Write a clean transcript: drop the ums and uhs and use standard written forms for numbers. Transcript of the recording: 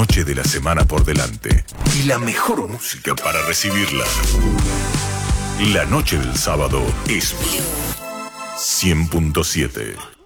Noche de la semana por delante y la mejor música para recibirla. La noche del sábado es 100.7.